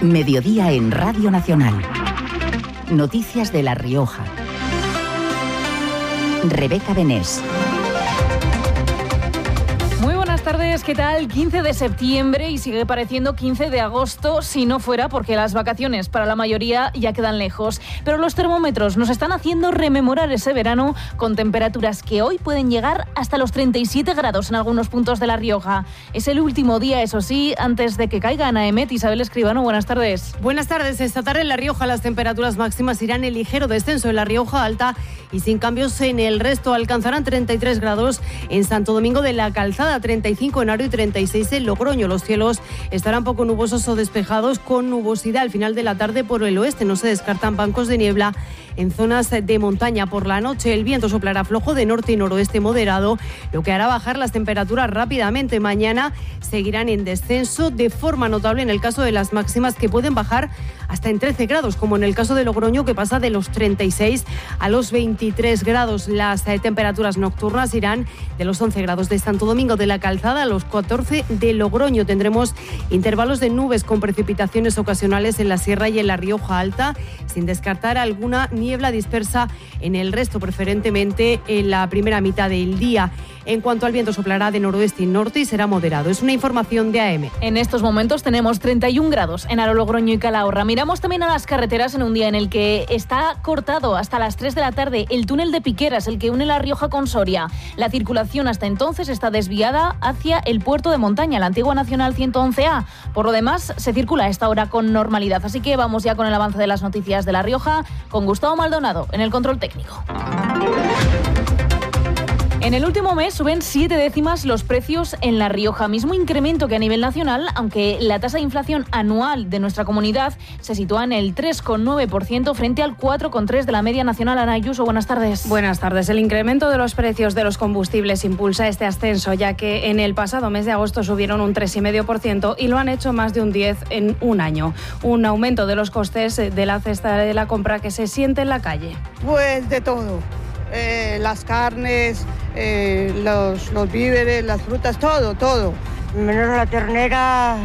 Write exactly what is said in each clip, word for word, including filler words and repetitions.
Mediodía en Radio Nacional. Noticias de La Rioja. Rebeca Benés. Muy buenas tardes, ¿qué tal? quince de septiembre y sigue pareciendo quince de agosto, si no fuera porque las vacaciones para la mayoría ya quedan lejos. Pero los termómetros nos están haciendo rememorar ese verano con temperaturas que hoy pueden llegar hasta los treinta y siete grados en algunos puntos de La Rioja. Es el último día, eso sí, antes de que caiga Ana Emet. Isabel Escribano, buenas tardes. Buenas tardes. Esta tarde en La Rioja las temperaturas máximas irán en ligero descenso en La Rioja Alta y sin cambios en el resto. Alcanzarán treinta y tres grados en Santo Domingo de la Calzada, treinta y cinco en Haro y treinta y seis en Logroño. Los cielos estarán poco nubosos o despejados con nubosidad al final de la tarde por el oeste. No se descartan bancos de niebla en zonas de montaña. Por la noche el viento soplará flojo de norte y noroeste moderado, lo que hará bajar las temperaturas rápidamente. Mañana seguirán en descenso de forma notable en el caso de las máximas, que pueden bajar hasta en trece grados, como en el caso de Logroño, que pasa de los treinta y seis a los veintitrés grados. Las eh, temperaturas nocturnas irán de los once grados de Santo Domingo de la Calzada a los catorce de Logroño. Tendremos intervalos de nubes con precipitaciones ocasionales en la Sierra y en La Rioja Alta, sin descartar alguna niebla dispersa en el resto, preferentemente en la primera mitad del día. En cuanto al viento, soplará de noroeste y norte y será moderado. Es una información de A M. En estos momentos tenemos treinta y un grados en Haro, Logroño y Calahorra. Miramos también a las carreteras en un día en el que está cortado hasta las tres de la tarde el túnel de Piqueras, el que une La Rioja con Soria. La circulación hasta entonces está desviada hacia el puerto de Montaña, la antigua Nacional ciento once A. Por lo demás, se circula a esta hora con normalidad. Así que vamos ya con el avance de las noticias de La Rioja, con Gustavo Maldonado en el control técnico. En el último mes suben siete décimas los precios en La Rioja, mismo incremento que a nivel nacional, aunque la tasa de inflación anual de nuestra comunidad se sitúa en el tres coma nueve por ciento frente al cuatro coma tres por ciento de la media nacional. Ana Ayuso, buenas tardes. Buenas tardes. El incremento de los precios de los combustibles impulsa este ascenso, ya que en el pasado mes de agosto subieron un tres coma cinco por ciento y lo han hecho más de un diez por ciento en un año. Un aumento de los costes de la cesta de la compra que se siente en la calle. Pues de todo. Eh, las carnes, eh, los, los víveres, las frutas, todo, todo. Menos la ternera,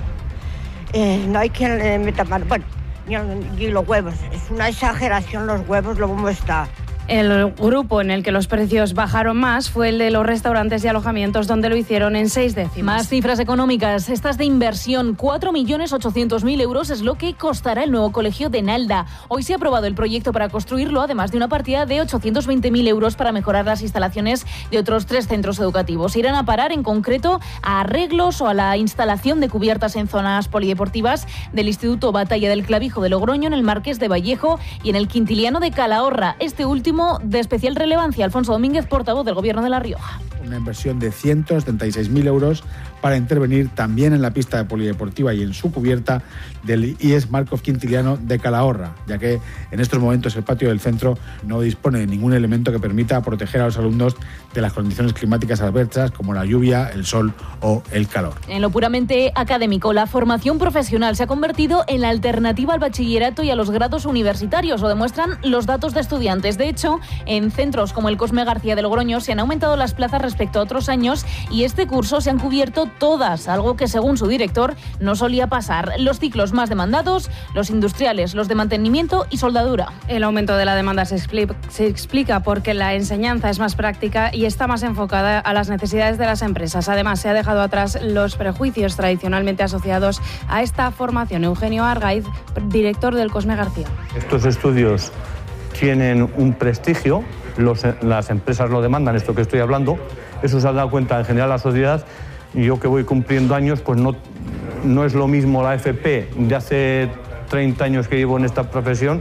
eh, no hay quien le meta mano. Bueno, ni, ni los huevos. Es una exageración los huevos, lo como está. El grupo en el que los precios bajaron más fue el de los restaurantes y alojamientos, donde lo hicieron en seis décimas. Más cifras económicas, estas de inversión. cuatro millones ochocientos mil euros es lo que costará el nuevo colegio de Nalda. Hoy se ha aprobado el proyecto para construirlo, además de una partida de ochocientos veinte mil euros para mejorar las instalaciones de otros tres centros educativos. Irán a parar en concreto a arreglos o a la instalación de cubiertas en zonas polideportivas del Instituto Batalla del Clavijo de Logroño, en el Marqués de Vallejo y en el Quintiliano de Calahorra. Este último de especial relevancia. Alfonso Domínguez, portavoz del Gobierno de La Rioja. Una inversión de ciento setenta y seis mil euros para intervenir también en la pista de polideportiva y en su cubierta del I E S Markov Quintiliano de Calahorra, ya que en estos momentos el patio del centro no dispone de ningún elemento que permita proteger a los alumnos de las condiciones climáticas adversas como la lluvia, el sol o el calor. En lo puramente académico, la formación profesional se ha convertido en la alternativa al bachillerato y a los grados universitarios, lo demuestran los datos de estudiantes. De hecho, en centros como el Cosme García de Logroño se han aumentado las plazas respecto a otros años y este curso se han cubierto todas, algo que según su director no solía pasar. Los ciclos más demandados, los industriales, los de mantenimiento y soldadura. El aumento de la demanda se explica, se explica porque la enseñanza es más práctica y está más enfocada a las necesidades de las empresas. Además, se ha dejado atrás los prejuicios tradicionalmente asociados a esta formación. Eugenio Argaiz, director del Cosme García. Estos estudios tienen un prestigio, los, las empresas lo demandan, esto que estoy hablando, eso se ha dado cuenta en general la sociedad, y yo que voy cumpliendo años, pues no, no es lo mismo la F P de hace treinta años que llevo en esta profesión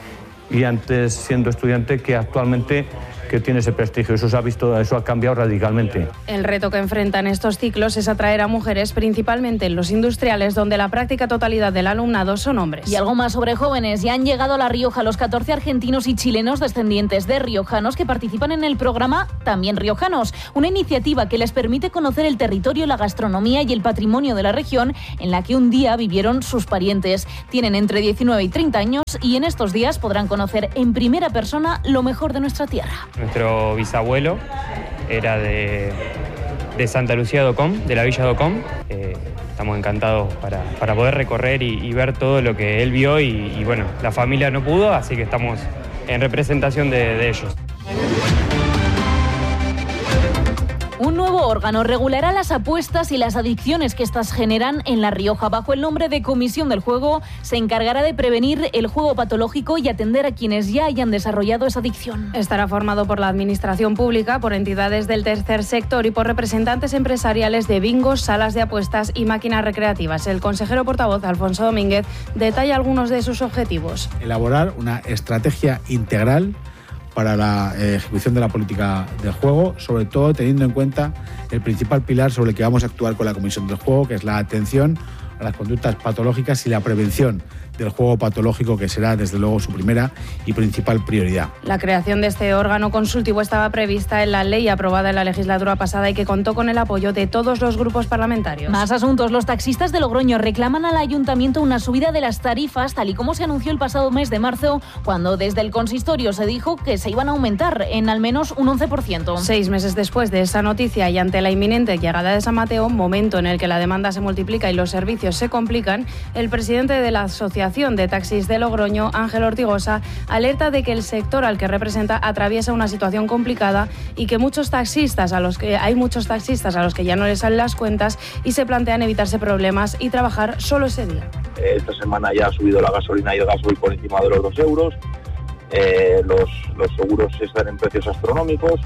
y antes siendo estudiante que actualmente que tiene ese prestigio. Eso se ha visto, eso ha cambiado radicalmente. El reto que enfrentan estos ciclos es atraer a mujeres, principalmente en los industriales, donde la práctica totalidad del alumnado son hombres. Y algo más sobre jóvenes. Ya han llegado a La Rioja los catorce argentinos y chilenos descendientes de riojanos que participan en el programa También Riojanos, una iniciativa que les permite conocer el territorio, la gastronomía y el patrimonio de la región en la que un día vivieron sus parientes. Tienen entre diecinueve y treinta años y en estos días podrán conocer en primera persona lo mejor de nuestra tierra. Nuestro bisabuelo era de, de Santa Lucía de Ocón, de la villa de Ocón. Eh, estamos encantados para, para poder recorrer y, y ver todo lo que él vio y, y bueno, la familia no pudo, así que estamos en representación de, de ellos. Un nuevo órgano regulará las apuestas y las adicciones que estas generan en La Rioja. Bajo el nombre de Comisión del Juego, se encargará de prevenir el juego patológico y atender a quienes ya hayan desarrollado esa adicción. Estará formado por la Administración Pública, por entidades del tercer sector y por representantes empresariales de bingos, salas de apuestas y máquinas recreativas. El consejero portavoz, Alfonso Domínguez, detalla algunos de sus objetivos. Elaborar una estrategia integral para la eh, ejecución de la política del juego, sobre todo teniendo en cuenta el principal pilar sobre el que vamos a actuar con la Comisión del Juego, que es la atención a las conductas patológicas y la prevención del juego patológico, que será desde luego su primera y principal prioridad. La creación de este órgano consultivo estaba prevista en la ley aprobada en la legislatura pasada y que contó con el apoyo de todos los grupos parlamentarios. Más asuntos. Los taxistas de Logroño reclaman al ayuntamiento una subida de las tarifas, tal y como se anunció el pasado mes de marzo, cuando desde el consistorio se dijo que se iban a aumentar en al menos un once por ciento. Seis meses después de esa noticia y ante la inminente llegada de San Mateo, momento en el que la demanda se multiplica y los servicios se complican, el presidente de la Asociación de Taxis de Logroño, Ángel Ortigosa, alerta de que el sector al que representa atraviesa una situación complicada y que muchos taxistas a los que hay muchos taxistas a los que ya no les salen las cuentas y se plantean evitarse problemas y trabajar solo ese día. Esta semana ya ha subido la gasolina y el gasoil por encima de los dos euros. Eh, los, los seguros están en precios astronómicos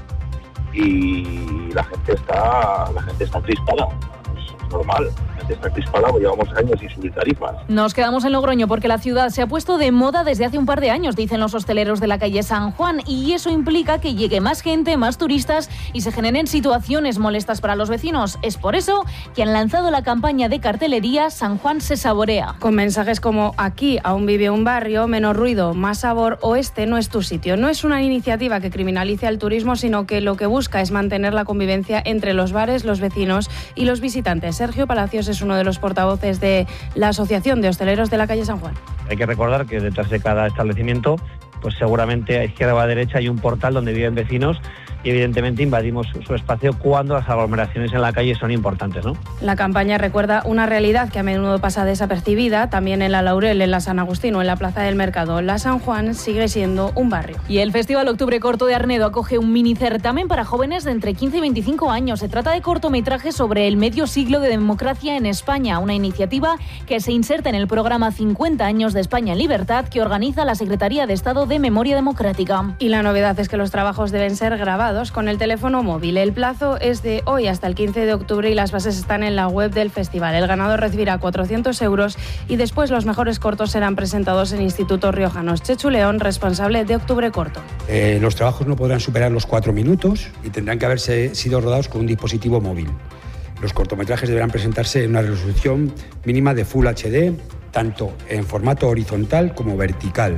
y la gente está la gente está crispada. Es normal. Está crispada, pues llevamos años sin subir tarifas. Nos quedamos en Logroño porque la ciudad se ha puesto de moda desde hace un par de años, dicen los hosteleros de la calle San Juan, y eso implica que llegue más gente, más turistas y se generen situaciones molestas para los vecinos. Es por eso que han lanzado la campaña de cartelería San Juan se saborea. Con mensajes como aquí aún vive un barrio, menos ruido, más sabor o este no es tu sitio. No es una iniciativa que criminalice al turismo, sino que lo que busca es mantener la convivencia entre los bares, los vecinos y los visitantes. Sergio Palacios es uno de los portavoces de la Asociación de Hosteleros de la calle San Juan. Hay que recordar que detrás de cada establecimiento, pues seguramente a izquierda o a derecha hay un portal donde viven vecinos y evidentemente invadimos su, su espacio cuando las aglomeraciones en la calle son importantes, ¿no? La campaña recuerda una realidad que a menudo pasa desapercibida, también en la Laurel, en la San Agustín o en la Plaza del Mercado. La San Juan sigue siendo un barrio. Y el Festival Octubre Corto de Arnedo acoge un mini certamen para jóvenes de entre quince y veinticinco años. Se trata de cortometrajes sobre el medio siglo de democracia en España, una iniciativa que se inserta en el programa cincuenta años de España en Libertad que organiza la Secretaría de Estado de Memoria Democrática. Y la novedad es que los trabajos deben ser grabados con el teléfono móvil. El plazo es de hoy hasta el quince de octubre y las bases están en la web del festival. El ganador recibirá cuatrocientos euros y después los mejores cortos serán presentados en institutos riojanos. Chechu León, responsable de Octubre Corto. Eh, los trabajos no podrán superar los cuatro minutos y tendrán que haberse sido rodados con un dispositivo móvil. Los cortometrajes deberán presentarse en una resolución mínima de Full H D, tanto en formato horizontal como vertical.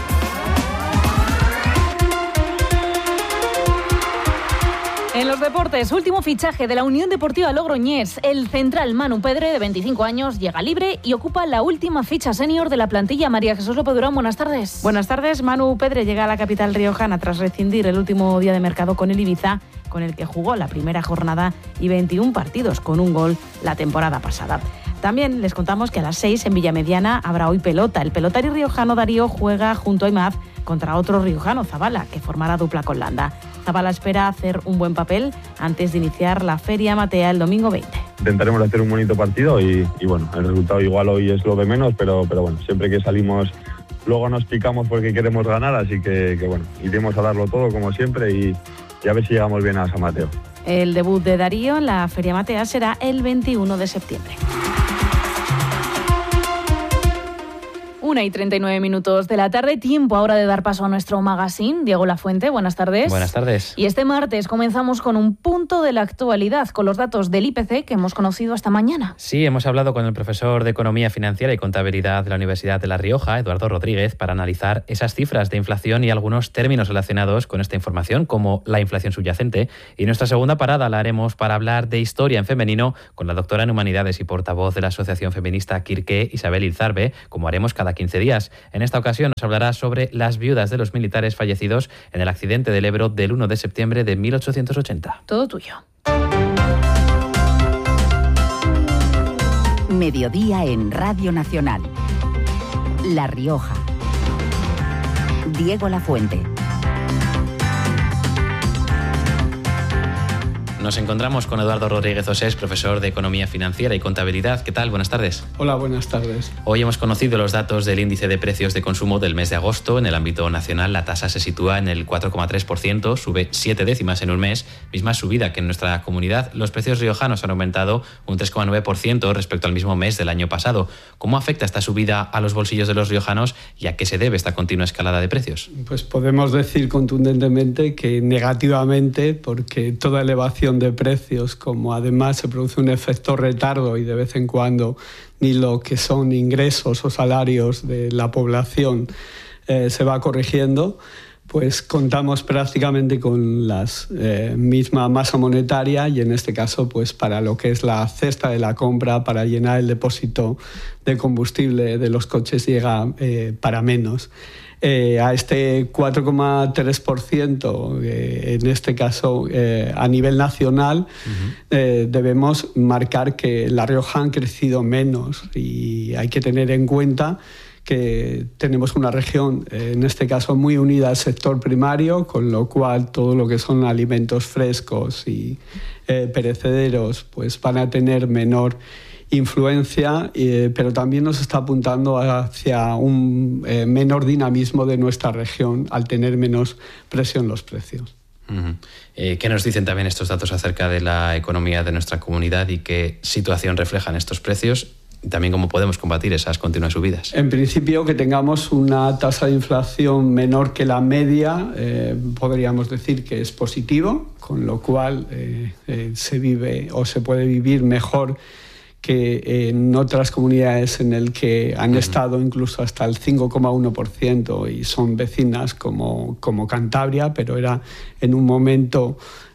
En los deportes, último fichaje de la Unión Deportiva Logroñés. El central Manu Pedre, de veinticinco años, llega libre y ocupa la última ficha senior de la plantilla. María Jesús López Durán, buenas tardes. Buenas tardes. Manu Pedre llega a la capital riojana tras rescindir el último día de mercado con el Ibiza, con el que jugó la primera jornada y veintiún partidos con un gol la temporada pasada. También les contamos que a las seis en Villamediana habrá hoy pelota. El pelotari riojano Darío juega junto a I M A F contra otro riojano, Zabala, que formará dupla con Landa. Zabala espera hacer un buen papel antes de iniciar la Feria Matea el domingo veinte. Intentaremos hacer un bonito partido y, y bueno, el resultado igual hoy es lo de menos, pero, pero bueno, siempre que salimos luego nos picamos porque queremos ganar, así que, que bueno, iremos a darlo todo como siempre y, y a ver si llegamos bien a San Mateo. El debut de Darío en la Feria Matea será el veintiuno de septiembre. Una y treinta y nueve minutos de la tarde, tiempo ahora de dar paso a nuestro magazine. Diego Lafuente, buenas tardes. Buenas tardes. Y este martes comenzamos con un punto de la actualidad, con los datos del I P C que hemos conocido esta mañana. Sí, hemos hablado con el profesor de Economía Financiera y Contabilidad de la Universidad de La Rioja, Eduardo Rodríguez, para analizar esas cifras de inflación y algunos términos relacionados con esta información, como la inflación subyacente. Y nuestra segunda parada la haremos para hablar de historia en femenino con la doctora en Humanidades y portavoz de la Asociación Feminista Kirke, Isabel Ilzarbe, como haremos cada quince días. En esta ocasión nos hablará sobre las viudas de los militares fallecidos en el accidente del Ebro del uno de septiembre de mil ochocientos ochenta. Todo tuyo. Mediodía en Radio Nacional. La Rioja. Diego Lafuente. Nos encontramos con Eduardo Rodríguez Osés, profesor de Economía Financiera y Contabilidad. ¿Qué tal? Buenas tardes. Hola, buenas tardes. Hoy hemos conocido los datos del índice de precios de consumo del mes de agosto. En el ámbito nacional, la tasa se sitúa en el cuatro coma tres por ciento, sube siete décimas en un mes, misma subida que en nuestra comunidad. Los precios riojanos han aumentado un tres coma nueve por ciento respecto al mismo mes del año pasado. ¿Cómo afecta esta subida a los bolsillos de los riojanos y a qué se debe esta continua escalada de precios? Pues podemos decir contundentemente que negativamente, porque toda elevación de precios, como además se produce un efecto retardo y de vez en cuando ni lo que son ingresos o salarios de la población eh, se va corrigiendo, pues contamos prácticamente con la eh, misma masa monetaria y en este caso pues para lo que es la cesta de la compra, para llenar el depósito de combustible de los coches llega eh, para menos. Eh, a este cuatro coma tres por ciento, eh, en este caso eh, a nivel nacional, uh-huh. eh, debemos marcar que La Rioja han crecido menos y hay que tener en cuenta que tenemos una región, eh, en este caso muy unida al sector primario, con lo cual todo lo que son alimentos frescos y eh, perecederos pues van a tener menor influencia, eh, pero también nos está apuntando hacia un eh, menor dinamismo de nuestra región al tener menos presión los precios. Uh-huh. Eh, ¿Qué nos dicen también estos datos acerca de la economía de nuestra comunidad y qué situación reflejan estos precios? Y también cómo podemos combatir esas continuas subidas. En principio, que tengamos una tasa de inflación menor que la media, eh, podríamos decir que es positivo, con lo cual eh, eh, se vive o se puede vivir mejor que en otras comunidades en el que han uh-huh. estado incluso hasta el cinco coma uno por ciento y son vecinas como, como Cantabria, pero era en un momento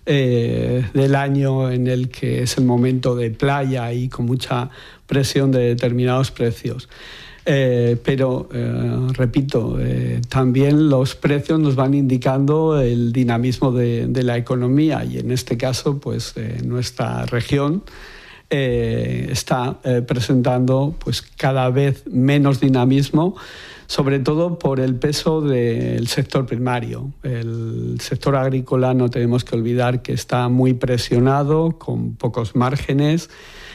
eh, del año en el que es el momento de playa y con mucha presión de determinados precios. Eh, pero, eh, repito, eh, también los precios nos van indicando el dinamismo de, de la economía y en este caso, pues, eh, nuestra región Eh, está eh, presentando pues, cada vez menos dinamismo, sobre todo por el peso del sector primario. El sector agrícola no tenemos que olvidar que está muy presionado, con pocos márgenes.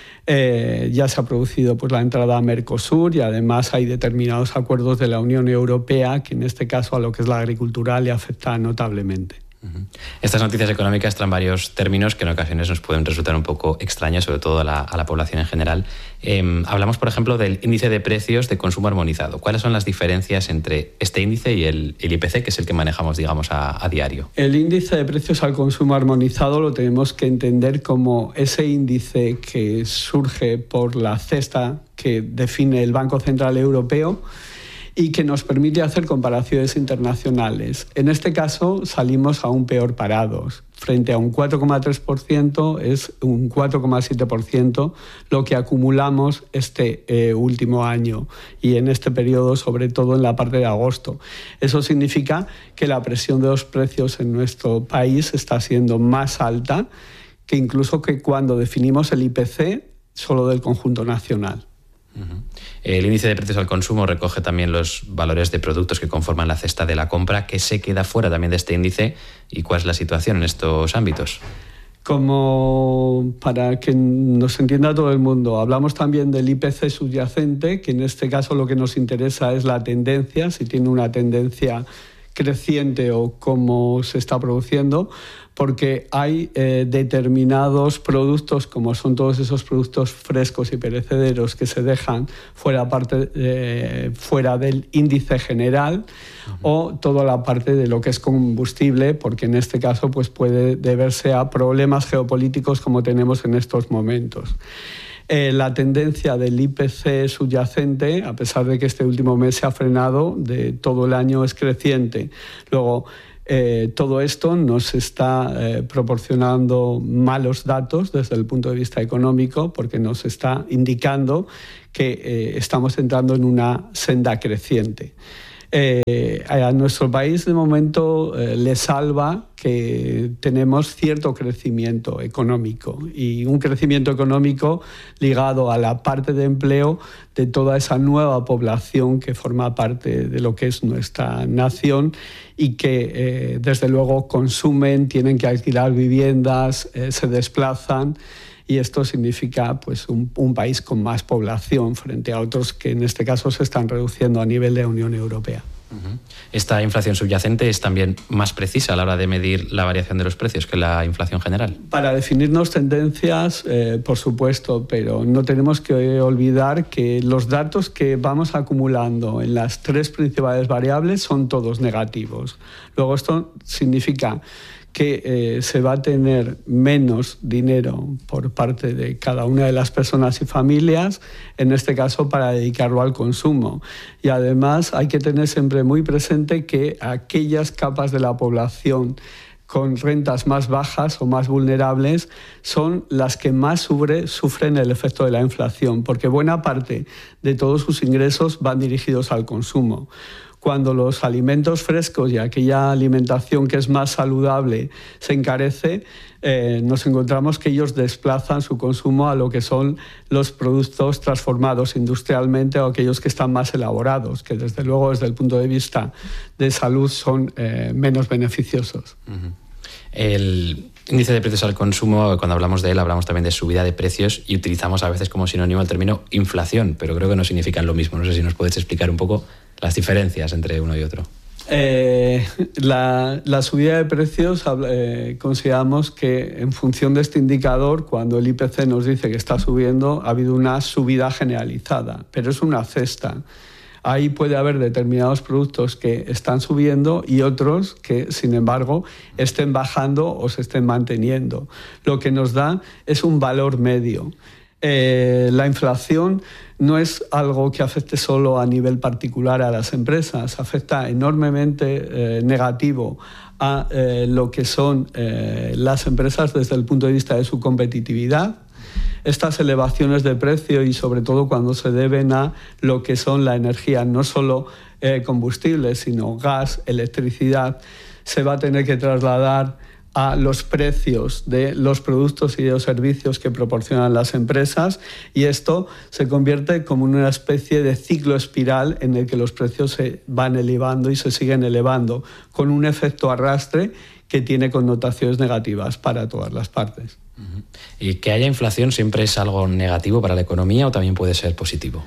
Eh, ya se ha producido pues, la entrada a Mercosur y además hay determinados acuerdos de la Unión Europea que en este caso a lo que es la agricultura le afecta notablemente. Uh-huh. Estas noticias económicas traen varios términos que en ocasiones nos pueden resultar un poco extraños, sobre todo a la, a la población en general. Eh, hablamos, por ejemplo, del índice de precios de consumo armonizado. ¿Cuáles son las diferencias entre este índice y el, el I P C, que es el que manejamos, digamos, a, a diario? El índice de precios al consumo armonizado lo tenemos que entender como ese índice que surge por la cesta que define el Banco Central Europeo y que nos permite hacer comparaciones internacionales. En este caso salimos aún peor parados. Frente a un cuatro coma tres por ciento es un cuatro coma siete por ciento lo que acumulamos este eh, último año y en este periodo, sobre todo en la parte de agosto. Eso significa que la presión de los precios en nuestro país está siendo más alta que incluso que cuando definimos el I P C solo del conjunto nacional. Uh-huh. El índice de precios al consumo recoge también los valores de productos que conforman la cesta de la compra. ¿Qué se queda fuera también de este índice y cuál es la situación en estos ámbitos? Como para que nos entienda todo el mundo, hablamos también del I P C subyacente, que en este caso lo que nos interesa es la tendencia, si tiene una tendencia creciente o cómo se está produciendo, porque hay eh, determinados productos, como son todos esos productos frescos y perecederos que se dejan fuera, parte, eh, fuera del índice general, uh-huh. o toda la parte de lo que es combustible, porque en este caso pues, puede deberse a problemas geopolíticos como tenemos en estos momentos. Eh, la tendencia del I P C subyacente, a pesar de que este último mes se ha frenado, de todo el año es creciente. Luego, eh, todo esto nos está eh, proporcionando malos datos desde el punto de vista económico, porque nos está indicando que eh, estamos entrando en una senda creciente. Eh, a nuestro país de momento eh, le salva que tenemos cierto crecimiento económico y un crecimiento económico ligado a la parte de empleo de toda esa nueva población que forma parte de lo que es nuestra nación y que eh, desde luego consumen, tienen que alquilar viviendas, eh, se desplazan. Y esto significa pues, un, un país con más población frente a otros que en este caso se están reduciendo a nivel de Unión Europea. Uh-huh. Esta inflación subyacente es también más precisa a la hora de medir la variación de los precios que la inflación general. Para definirnos tendencias, eh, por supuesto, pero no tenemos que olvidar que los datos que vamos acumulando en las tres principales variables son todos negativos. Luego esto significa que eh, se va a tener menos dinero por parte de cada una de las personas y familias, en este caso para dedicarlo al consumo. Y además hay que tener siempre muy presente que aquellas capas de la población con rentas más bajas o más vulnerables son las que más sufre, sufren el efecto de la inflación, porque buena parte de todos sus ingresos van dirigidos al consumo. Cuando los alimentos frescos y aquella alimentación que es más saludable se encarece, eh, nos encontramos que ellos desplazan su consumo a lo que son los productos transformados industrialmente o aquellos que están más elaborados, que desde luego desde el punto de vista de salud son eh, menos beneficiosos. Uh-huh. El índice de precios al consumo, cuando hablamos de él, hablamos también de subida de precios y utilizamos a veces como sinónimo el término inflación, pero creo que no significan lo mismo. No sé si nos puedes explicar un poco las diferencias entre uno y otro. Eh, la, la subida de precios, eh, consideramos que en función de este indicador, cuando el I P C nos dice que está subiendo, ha habido una subida generalizada, pero es una cesta. Ahí puede haber determinados productos que están subiendo y otros que, sin embargo, estén bajando o se estén manteniendo. Lo que nos da es un valor medio. Eh, la inflación no es algo que afecte solo a nivel particular a las empresas, afecta enormemente eh, negativo a eh, lo que son eh, las empresas desde el punto de vista de su competitividad. Estas elevaciones de precio y sobre todo cuando se deben a lo que son la energía, no solo eh, combustibles, sino gas, electricidad, se va a tener que trasladar a los precios de los productos y de los servicios que proporcionan las empresas y esto se convierte como en una especie de ciclo espiral en el que los precios se van elevando y se siguen elevando con un efecto arrastre que tiene connotaciones negativas para todas las partes. Uh-huh. ¿Y que haya inflación siempre es algo negativo para la economía o también puede ser positivo?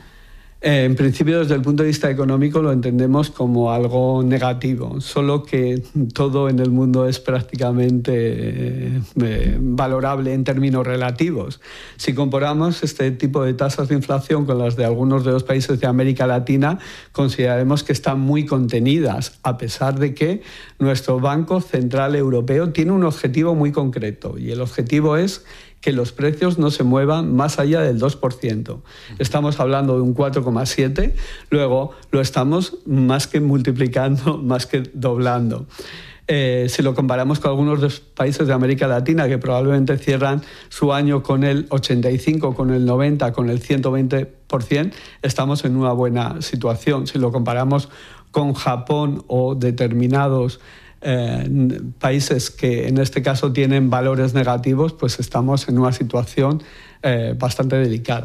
En principio, desde el punto de vista económico, lo entendemos como algo negativo, solo que todo en el mundo es prácticamente eh, valorable en términos relativos. Si comparamos este tipo de tasas de inflación con las de algunos de los países de América Latina, consideraremos que están muy contenidas, a pesar de que nuestro Banco Central Europeo tiene un objetivo muy concreto, y el objetivo es que los precios no se muevan más allá del dos por ciento. Estamos hablando de un cuatro coma siete, luego lo estamos más que multiplicando, más que doblando. Eh, si lo comparamos con algunos de los países de América Latina que probablemente cierran su año con el ochenta y cinco, con el noventa, con el ciento veinte por ciento, estamos en una buena situación. Si lo comparamos con Japón o determinados Eh, países que en este caso tienen valores negativos, pues estamos en una situación eh, bastante delicada.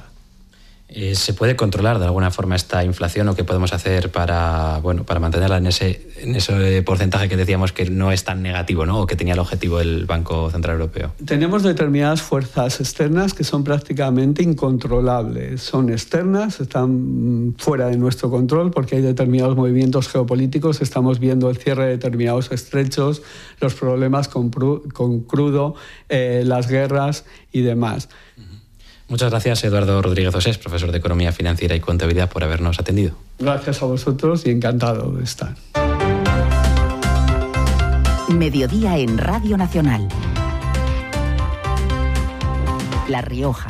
Eh, ¿Se puede controlar de alguna forma esta inflación o qué podemos hacer para, bueno, para mantenerla en ese, en ese porcentaje que decíamos que no es tan negativo, ¿no? O que tenía el objetivo el Banco Central Europeo? Tenemos determinadas fuerzas externas que son prácticamente incontrolables. Son externas, están fuera de nuestro control porque hay determinados movimientos geopolíticos. Estamos viendo el cierre de determinados estrechos, los problemas con, con crudo, eh, las guerras y demás. Muchas gracias, Eduardo Rodríguez Osés, profesor de Economía Financiera y Contabilidad, por habernos atendido. Gracias a vosotros y encantado de estar. Mediodía en Radio Nacional. La Rioja.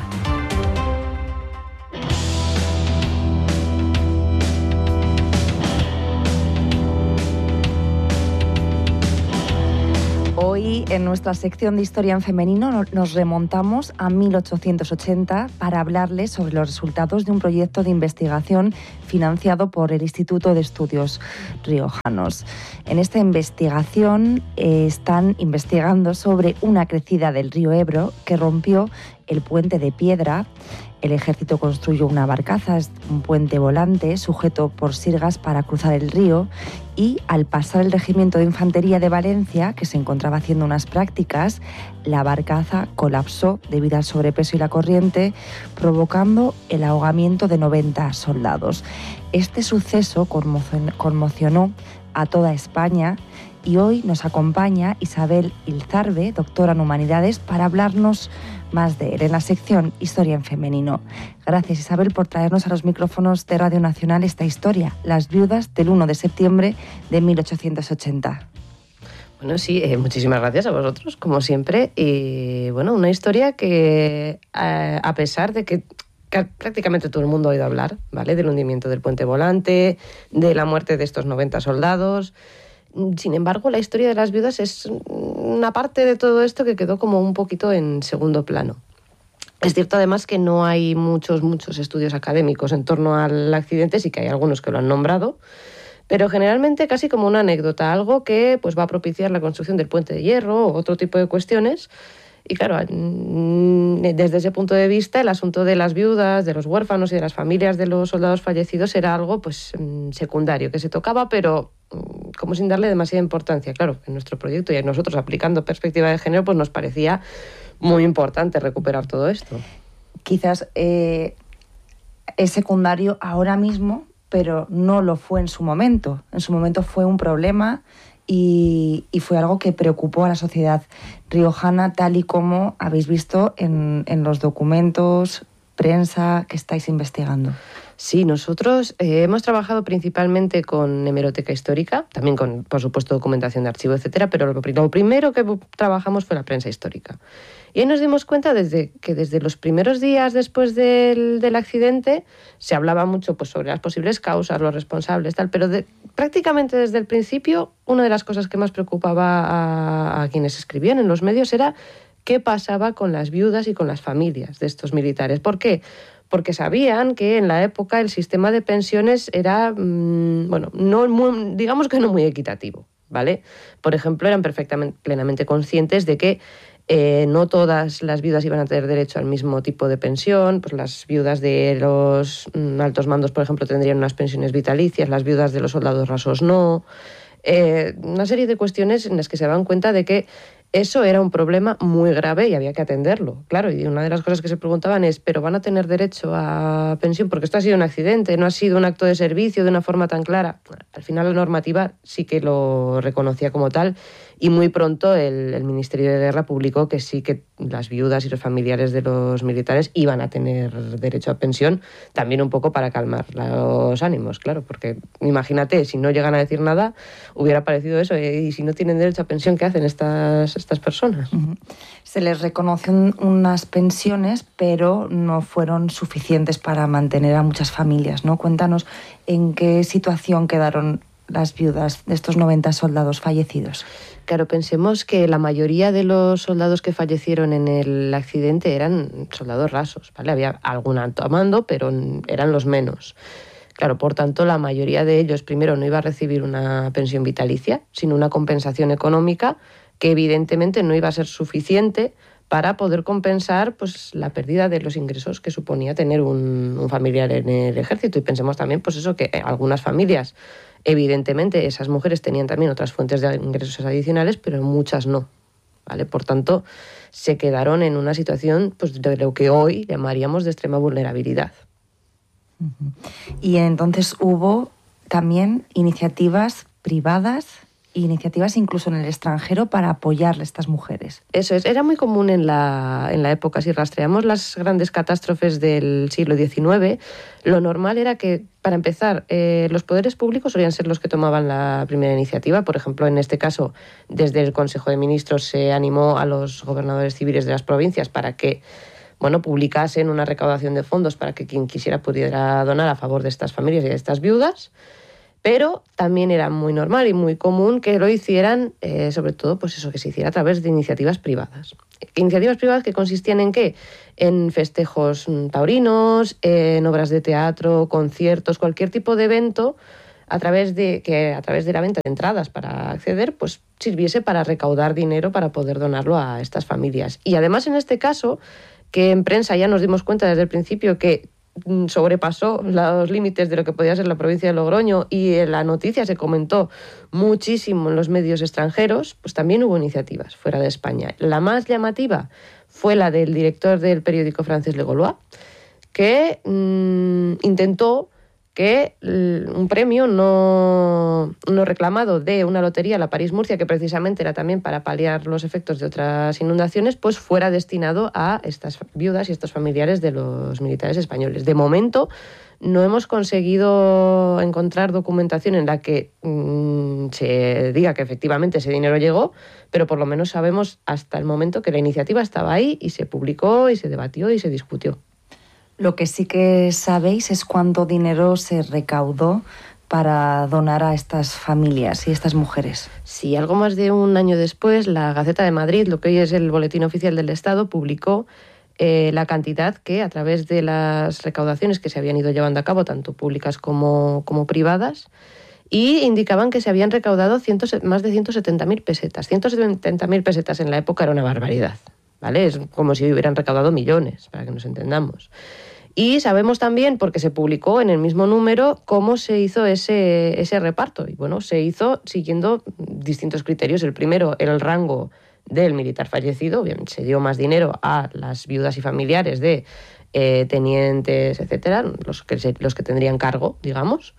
Hoy en nuestra sección de Historia en Femenino, nos remontamos a mil ochocientos ochenta para hablarles sobre los resultados de un proyecto de investigación financiado por el Instituto de Estudios Riojanos. En esta investigación eh, están investigando sobre una crecida del río Ebro que rompió el puente de piedra. El ejército construyó una barcaza, un puente volante sujeto por sirgas para cruzar el río, y al pasar el regimiento de infantería de Valencia, que se encontraba haciendo unas prácticas, la barcaza colapsó debido al sobrepeso y la corriente, provocando el ahogamiento de noventa soldados. Este suceso conmocionó a toda España y hoy nos acompaña Isabel Ilzarbe, doctora en Humanidades, para hablarnos más de él en la sección Historia en Femenino. Gracias, Isabel, por traernos a los micrófonos de Radio Nacional esta historia, las viudas del uno de septiembre de mil ochocientos ochenta. Bueno, sí, eh, muchísimas gracias a vosotros, como siempre. Y bueno, una historia que, a, a pesar de que prácticamente todo el mundo ha oído hablar, ¿vale?, del hundimiento del puente volante, de la muerte de estos noventa soldados. Sin embargo, la historia de las viudas es una parte de todo esto que quedó como un poquito en segundo plano. Es cierto además que no hay muchos, muchos estudios académicos en torno al accidente, sí que hay algunos que lo han nombrado, pero generalmente casi como una anécdota, algo que pues, va a propiciar la construcción del puente de hierro o otro tipo de cuestiones. Y claro, desde ese punto de vista, el asunto de las viudas, de los huérfanos y de las familias de los soldados fallecidos era algo pues secundario, que se tocaba, pero como sin darle demasiada importancia. Claro, en nuestro proyecto y nosotros aplicando perspectiva de género, pues nos parecía muy importante recuperar todo esto. Quizás eh, es secundario ahora mismo, pero no lo fue en su momento. En su momento fue un problema y, y fue algo que preocupó a la sociedad riojana, tal y como habéis visto en, en los documentos, prensa que estáis investigando. Sí, nosotros eh, hemos trabajado principalmente con hemeroteca histórica, también con, por supuesto, documentación de archivo, etcétera, pero lo, lo primero que trabajamos fue la prensa histórica. Y ahí nos dimos cuenta desde que desde los primeros días después del, del accidente se hablaba mucho pues, sobre las posibles causas, los responsables, tal, pero de, prácticamente desde el principio una de las cosas que más preocupaba a, a quienes escribían en los medios era qué pasaba con las viudas y con las familias de estos militares. ¿Por qué? Porque sabían que en la época el sistema de pensiones era, mmm, bueno, no muy, digamos que no muy equitativo, ¿vale? Por ejemplo, eran perfectamente, plenamente conscientes de que eh, no todas las viudas iban a tener derecho al mismo tipo de pensión, pues las viudas de los mm, altos mandos, por ejemplo, tendrían unas pensiones vitalicias, las viudas de los soldados rasos no. Eh, una serie de cuestiones en las que se daban cuenta de que eso era un problema muy grave y había que atenderlo. Claro, y una de las cosas que se preguntaban es, ¿pero van a tener derecho a pensión? Porque esto ha sido un accidente, no ha sido un acto de servicio de una forma tan clara. Al final la normativa sí que lo reconocía como tal y muy pronto el, el Ministerio de Guerra publicó que sí que las viudas y los familiares de los militares iban a tener derecho a pensión, también un poco para calmar los ánimos, claro, porque imagínate, si no llegan a decir nada, hubiera parecido eso, y si no tienen derecho a pensión, ¿qué hacen estas, estas personas? Uh-huh. Se les reconocen unas pensiones, pero no fueron suficientes para mantener a muchas familias, ¿no? Cuéntanos en qué situación quedaron las viudas de estos noventa soldados fallecidos. Claro, pensemos que la mayoría de los soldados que fallecieron en el accidente eran soldados rasos, ¿vale? Había algún alto mando, pero eran los menos. Claro, por tanto, la mayoría de ellos, primero, no iba a recibir una pensión vitalicia, sino una compensación económica que evidentemente no iba a ser suficiente para poder compensar pues, la pérdida de los ingresos que suponía tener un, un familiar en el ejército. Y pensemos también pues eso, que algunas familias, evidentemente, esas mujeres tenían también otras fuentes de ingresos adicionales, pero muchas no, ¿vale? Por tanto, se quedaron en una situación pues, de lo que hoy llamaríamos de extrema vulnerabilidad. Uh-huh. Y entonces hubo también iniciativas privadas, iniciativas incluso en el extranjero para apoyar a estas mujeres. Eso es, era muy común en la, en la época, si rastreamos las grandes catástrofes del siglo diecinueve, lo normal era que, para empezar, eh, los poderes públicos solían ser los que tomaban la primera iniciativa. Por ejemplo, en este caso, desde el Consejo de Ministros se animó a los gobernadores civiles de las provincias para que bueno, publicasen una recaudación de fondos para que quien quisiera pudiera donar a favor de estas familias y de estas viudas. Pero también era muy normal y muy común que lo hicieran, eh, sobre todo, pues eso, que se hiciera a través de iniciativas privadas. Iniciativas privadas que consistían en ¿qué? En festejos taurinos, en obras de teatro, conciertos, cualquier tipo de evento a través de que a través de la venta de entradas para acceder, pues sirviese para recaudar dinero para poder donarlo a estas familias. Y además en este caso, que en prensa ya nos dimos cuenta desde el principio que sobrepasó los límites de lo que podía ser la provincia de Logroño y en la noticia se comentó muchísimo en los medios extranjeros, pues también hubo iniciativas fuera de España. La más llamativa fue la del director del periódico francés Le Gaulois, que mmm, intentó que un premio no, no reclamado de una lotería, la París-Murcia, que precisamente era también para paliar los efectos de otras inundaciones, pues fuera destinado a estas viudas y estos familiares de los militares españoles. De momento no hemos conseguido encontrar documentación en la que mmm, se diga que efectivamente ese dinero llegó, pero por lo menos sabemos hasta el momento que la iniciativa estaba ahí y se publicó y se debatió y se discutió. Lo que sí que sabéis es cuánto dinero se recaudó para donar a estas familias y estas mujeres. Sí, algo más de un año después, la Gaceta de Madrid, lo que hoy es el Boletín Oficial del Estado, publicó eh, la cantidad que, a través de las recaudaciones que se habían ido llevando a cabo, tanto públicas como, como privadas, y indicaban que se habían recaudado ciento, más de ciento setenta mil pesetas. ciento setenta mil pesetas en la época era una barbaridad, ¿vale? Es como si hubieran recaudado millones, para que nos entendamos. Y sabemos también, porque se publicó en el mismo número, cómo se hizo ese, ese reparto. Y bueno, se hizo siguiendo distintos criterios. El primero, el rango del militar fallecido. Obviamente se dio más dinero a las viudas y familiares de eh, tenientes, etcétera, los que, se, los que tendrían cargo, digamos.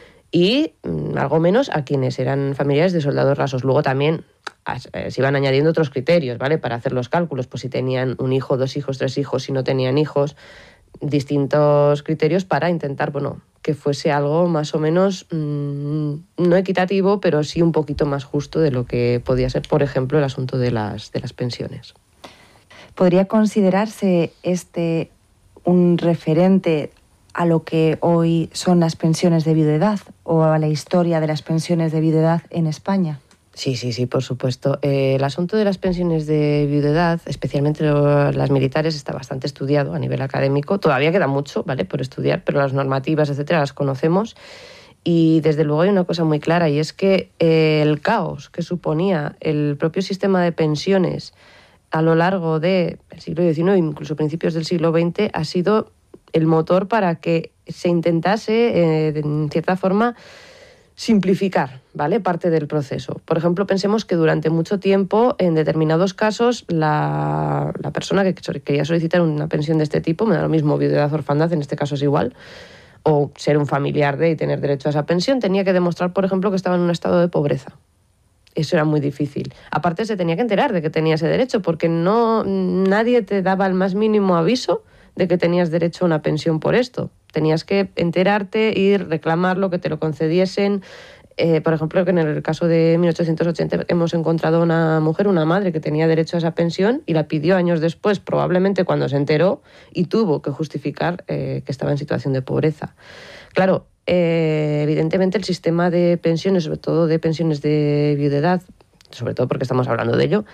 Y mmm, algo menos a quienes eran familiares de soldados rasos. Luego también eh, se iban añadiendo otros criterios, ¿vale? Para hacer los cálculos, pues si tenían un hijo, dos hijos, tres hijos, si no tenían hijos, distintos criterios para intentar, bueno, que fuese algo más o menos mmm, no equitativo, pero sí un poquito más justo de lo que podía ser, por ejemplo, el asunto de las, de las pensiones. ¿Podría considerarse este un referente a lo que hoy son las pensiones de viudedad o a la historia de las pensiones de viudedad en España? Sí, sí, sí, por supuesto. Eh, el asunto de las pensiones de viudedad, especialmente las militares, está bastante estudiado a nivel académico. Todavía queda mucho, ¿vale?, por estudiar, pero las normativas, etcétera, las conocemos. Y desde luego hay una cosa muy clara, y es que eh, el caos que suponía el propio sistema de pensiones a lo largo del siglo diecinueve, incluso principios del siglo veinte, ha sido el motor para que se intentase, eh, en cierta forma, simplificar, ¿vale?, parte del proceso. Por ejemplo, pensemos que durante mucho tiempo, en determinados casos, la, la persona que quería solicitar una pensión de este tipo, me da lo mismo viudedad o orfandad, en este caso es igual, o ser un familiar de y tener derecho a esa pensión, tenía que demostrar, por ejemplo, que estaba en un estado de pobreza. Eso era muy difícil. Aparte, se tenía que enterar de que tenía ese derecho, porque no, nadie te daba el más mínimo aviso de que tenías derecho a una pensión por esto. Tenías que enterarte, ir, reclamarlo, que te lo concediesen. Eh, por ejemplo, que en el caso de mil ochocientos ochenta hemos encontrado una mujer, una madre, que tenía derecho a esa pensión y la pidió años después, probablemente cuando se enteró, y tuvo que justificar eh, que estaba en situación de pobreza. Claro, eh, evidentemente el sistema de pensiones, sobre todo de pensiones de viudedad, sobre todo porque estamos hablando de ello,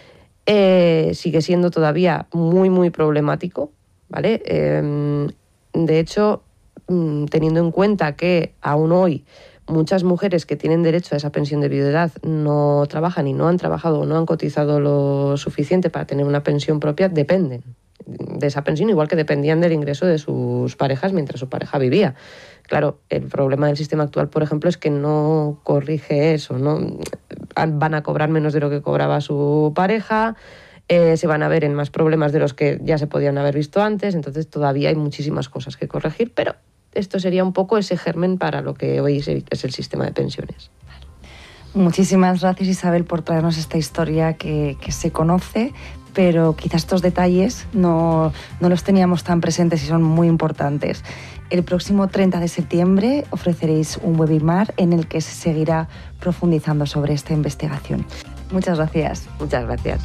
eh, sigue siendo todavía muy, muy problemático, ¿vale? Eh, de hecho, teniendo en cuenta que aún hoy muchas mujeres que tienen derecho a esa pensión de viudedad no trabajan y no han trabajado o no han cotizado lo suficiente para tener una pensión propia, dependen de esa pensión, igual que dependían del ingreso de sus parejas mientras su pareja vivía. Claro, el problema del sistema actual, por ejemplo, es que no corrige eso, ¿no? Van a cobrar menos de lo que cobraba su pareja, Eh, se van a ver en más problemas de los que ya se podían haber visto antes, entonces todavía hay muchísimas cosas que corregir, pero esto sería un poco ese germen para lo que hoy es el sistema de pensiones. Muchísimas gracias, Isabel, por traernos esta historia que, que se conoce, pero quizás estos detalles no, no los teníamos tan presentes y son muy importantes. El próximo treinta de septiembre ofreceréis un webinar en el que se seguirá profundizando sobre esta investigación. Muchas gracias. Muchas gracias.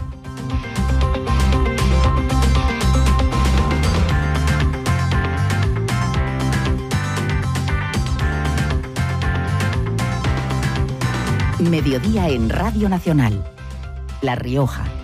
Mediodía en Radio Nacional. La Rioja.